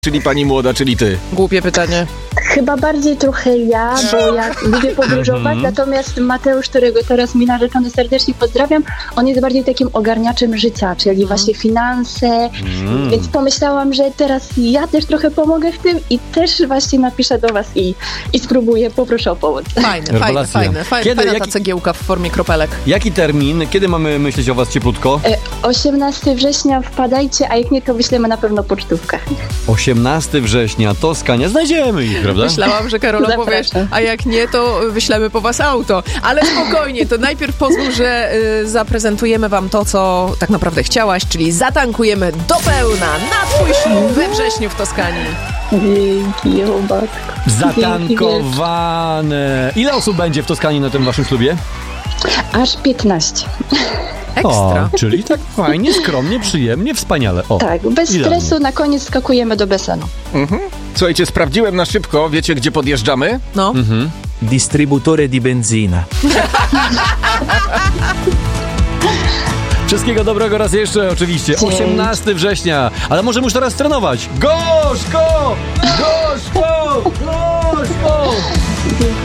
Czyli pani młoda, czyli ty? Głupie pytanie. Chyba bardziej trochę ja, bo ja lubię podróżować, natomiast Mateusz, którego teraz mi narzeczony serdecznie pozdrawiam, on jest bardziej takim ogarniaczem życia, czyli właśnie finanse, więc pomyślałam, że teraz ja też trochę pomogę w tym i też właśnie napiszę do was i spróbuję, poproszę o pomoc. Fajna ta cegiełka w formie kropelek. Jaki termin? Kiedy mamy myśleć o was cieplutko? 18 września wpadajcie, a jak nie, to wyślemy na pewno pocztówkę. 18 września, Toskania. Znajdziemy ich, prawda? Myślałam, że Karola powiesz, a jak nie, to wyślemy po was auto. Ale spokojnie, to najpierw pozwól, że zaprezentujemy wam to, co tak naprawdę chciałaś, czyli zatankujemy do pełna na twój ślub we wrześniu w Toskanii. Dzięki, o matko. Zatankowane. Ile osób będzie w Toskanii na tym waszym ślubie? Aż 15. Ekstra. Czyli tak fajnie, skromnie, przyjemnie, wspaniale. Tak, bez stresu, na koniec skakujemy do basenu. Słuchajcie, sprawdziłem na szybko. Wiecie, gdzie podjeżdżamy? No. Distributore di benzina. Wszystkiego dobrego raz jeszcze, oczywiście. 18 września. Ale możemy już teraz trenować. Gorzko! Gorzko! Gorzko!